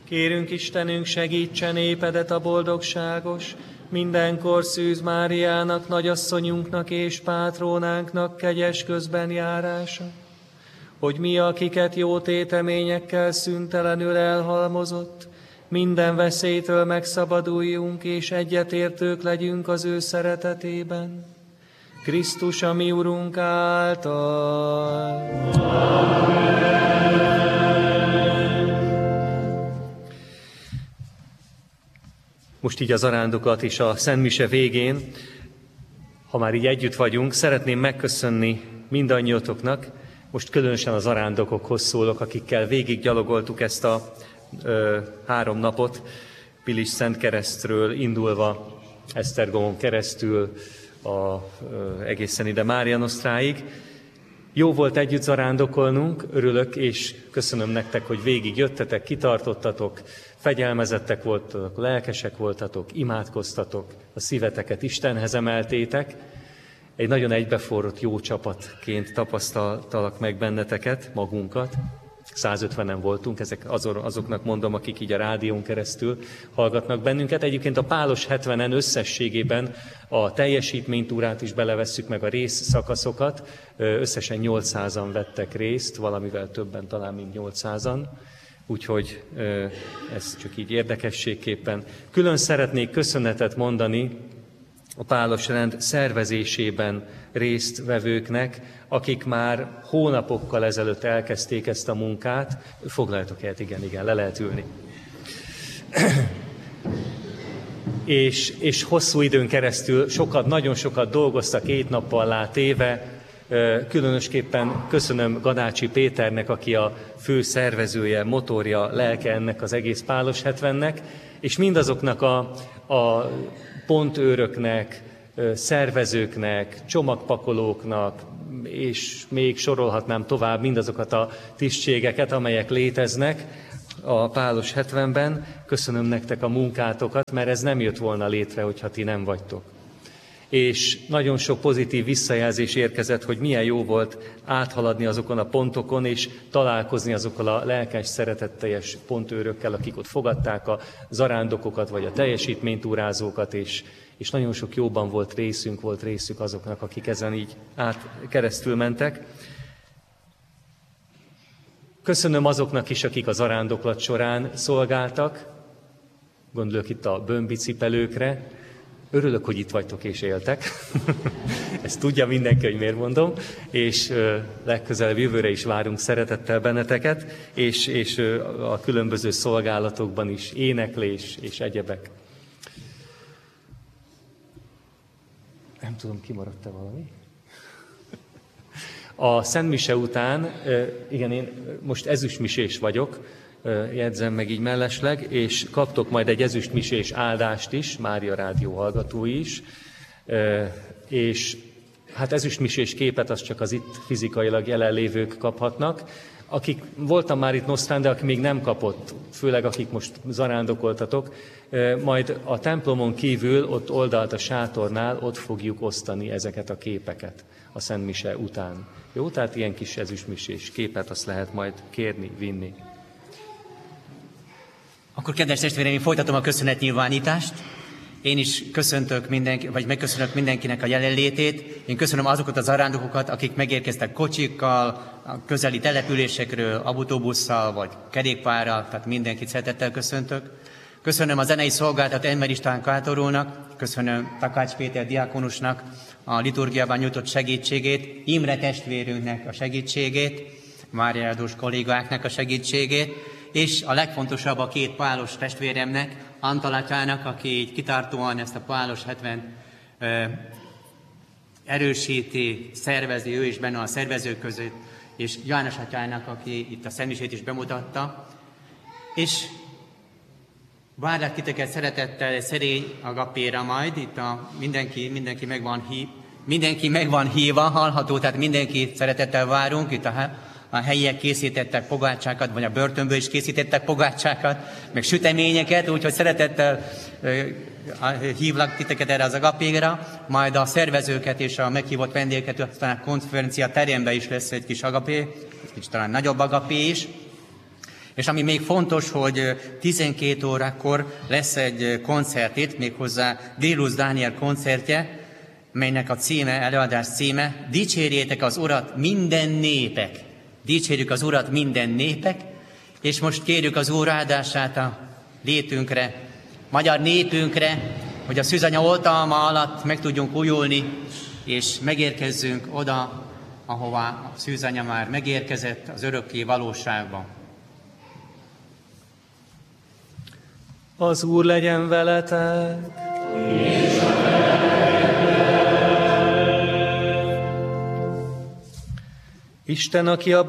Kérünk Istenünk, segítsen népedet a boldogságos, mindenkor Szűz Máriának, nagyasszonyunknak és pátrónánknak kegyes közben járása, hogy mi, akiket jó téteményekkel szüntelenül elhalmozott, minden veszélytől megszabaduljunk, és egyetértők legyünk az ő szeretetében. Krisztus, a mi Urunk által. Most így az zarándokat és a Szent Mise végén, ha már így együtt vagyunk, szeretném megköszönni mindannyiótoknak, most különösen az zarándokokhoz szólok, akikkel végig gyalogoltuk ezt a 3 napot, Pilis Szentkeresztről indulva, Esztergomon keresztül, egészen ide Mária Nostráig. Jó volt együtt zarándokolnunk, örülök, és köszönöm nektek, hogy végig jöttetek, kitartottatok, fegyelmezettek voltatok, lelkesek voltatok, imádkoztatok, a szíveteket Istenhez emeltétek. Egy nagyon egybeforrott jó csapatként tapasztaltalak meg benneteket, magunkat. 150-en voltunk, ezek azoknak mondom, akik így a rádión keresztül hallgatnak bennünket. Egyébként a pálos 70-en összességében a teljesítménytúrát is belevesszük, meg a részszakaszokat. Összesen 800-an vettek részt, valamivel többen, talán mint 800-an. Úgyhogy ez csak így érdekességképpen. Külön szeretnék köszönetet mondani a pálos rend szervezésében résztvevőknek, akik már hónapokkal ezelőtt elkezdték ezt a munkát. Foglaljatok el, igen, le lehet ülni. és hosszú időn keresztül nagyon sokat dolgoztak 2 nappal téve. Különösképpen köszönöm Gadácsi Péternek, aki a fő szervezője, motorja, lelke ennek az egész pálos 70-nek, és mindazoknak a pontőröknek, szervezőknek, csomagpakolóknak, és még sorolhatnám tovább mindazokat a tisztségeket, amelyek léteznek a pálos 70-ben. Köszönöm nektek a munkátokat, mert ez nem jött volna létre, hogyha ti nem vagytok. És nagyon sok pozitív visszajelzés érkezett, hogy milyen jó volt áthaladni azokon a pontokon, és találkozni azokkal a lelkes, szeretetteljes pontőrökkel, akik ott fogadták a zarándokokat, vagy a teljesítménytúrázókat, és nagyon sok jóban volt részük azoknak, akik ezen így keresztül mentek. Köszönöm azoknak is, akik a zarándoklat során szolgáltak, gondolok itt a bömbicipelőkre. Örülök, hogy itt vagytok és éltek. Ezt tudja mindenki, hogy miért mondom. És legközelebb jövőre is várunk szeretettel benneteket, és a különböző szolgálatokban is éneklés és egyebek. Nem tudom, kimaradt-e valami? A Szent Mise után, igen, én most ezüstmisés vagyok, jegyzem meg így mellesleg, és kaptok majd egy ezüstmisés áldást is, Mária Rádió hallgatói is, és hát ezüstmisés képet az csak az itt fizikailag jelenlévők kaphatnak. Akik voltam már itt Nosztrán, de aki még nem kapott, főleg akik most zarándokoltatok, majd a templomon kívül, ott oldalt a sátornál, ott fogjuk osztani ezeket a képeket a Szent Mise után. Jó, tehát ilyen kis ezüstmisés képet azt lehet majd kérni, vinni. Akkor kedves testvéreim, folytatom a köszönetnyilvánítást. Én is megköszönök mindenkinek a jelenlétét. Én köszönöm azokat az zarándokokat, akik megérkeztek kocsikkal, a közeli településekről, autóbusszal vagy kerékpárral, tehát mindenkit szeretettel köszöntök. Köszönöm a zenei szolgáltat Enmer István kátorónak, köszönöm Takács Péter diákonusnak a liturgiában nyújtott segítségét, Imre testvérünknek a segítségét, Mária Erdős kollégáknak a segítségét, és a legfontosabb a 2 pálos testvéremnek, Antal atyának, aki így kitartóan ezt a pálos 70 erősíti, szervezi, ő is benne a szervezők között, és János atyának, aki itt a Szentmisét is bemutatta. És várlak titeket szeretettel szerény agapéra majd, itt mindenki meg van hívva, hallható, tehát mindenki szeretettel várunk, itt a helyiek készítettek pogácsákat, vagy a börtönből is készítettek pogácsákat, meg süteményeket, úgyhogy szeretettel hívlak titeket erre az agapéra, majd a szervezőket és a meghívott vendégeket, aztán a konferencia teremben is lesz egy kis agapé, egy kis talán nagyobb agapé is. És ami még fontos, hogy 12 órakor lesz egy koncert itt, méghozzá Délusz Dániel koncertje, melynek a címe, előadás címe, Dicsérjétek az Urat minden népek. Dicsérjük az Urat minden népek, és most kérjük az Úr áldását a létünkre, magyar népünkre, hogy a szűzanya oltalma alatt meg tudjunk újulni, és megérkezzünk oda, ahová a szűzanya már megérkezett, az örökké valóságba. Az Úr legyen veletek! Isten, aki a